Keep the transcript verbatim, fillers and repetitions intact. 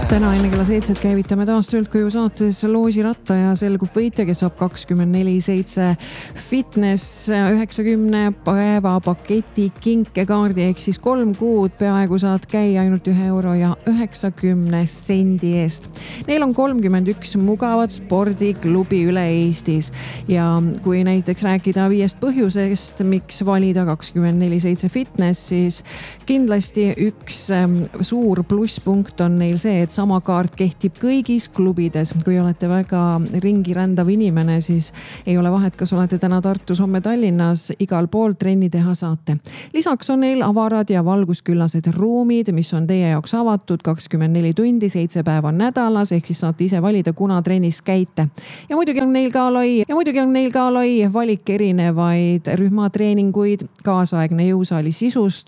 Täna enne kella seitset käivitame taas töölt koju saates loosiratta ja selgub võitja, kes saab kakskümmend neli seitse fitness üheksakümne päeva paketi kinkekaardi ehk siis kolm kuud peaaegu saad käia ainult ühe euro ja üheksakümne sendi eest. Neil on kolmkümmend üks mugavat spordiklubi üle Eestis ja kui näiteks rääkida viiest põhjusest, miks valida kakskümmend neli seitse fitness, siis kindlasti üks suur plusspunkt on neil see, et sama kaart kehtib kõigis klubides. Kui olete väga ringi rändav inimene, siis ei ole vahet, kas olete täna Tartus, homme Tallinnas, igal pool trenni teha saate. Lisaks on neil avarad ja valgusküllased ruumid, mis on teie jaoks avatud kakskümmend neli tundi, seitse päeva nädalas, ehk siis saate ise valida, kuna trennis käite. Ja muidugi on neil ka lai, ja muidugi on neil ka lai valik erinevaid rühmatreeninguid, kaasaegne jõusaali sisust,